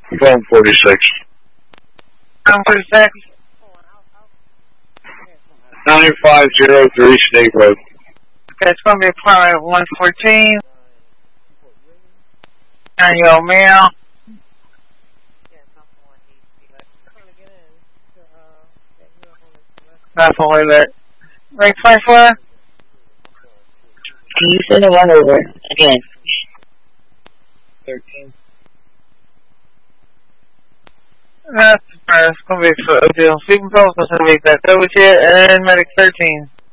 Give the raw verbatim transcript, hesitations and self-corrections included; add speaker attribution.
Speaker 1: Phone forty-six.
Speaker 2: Phone forty-six.
Speaker 1: nine five zero three State Road.
Speaker 2: Okay, it's going to be apartment one fourteen. Annual mail. That's the way that. Ring twenty-four.
Speaker 3: Can you send it one over again?
Speaker 1: thirteen.
Speaker 2: That's it's going to be for deal. Sleeping pills, going to make that. Over here and medic thirteen.